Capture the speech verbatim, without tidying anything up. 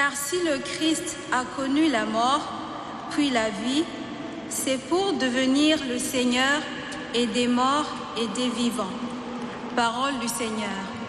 Car si le Christ a connu la mort, puis la vie, c'est pour devenir le Seigneur et des morts et des vivants. Parole du Seigneur.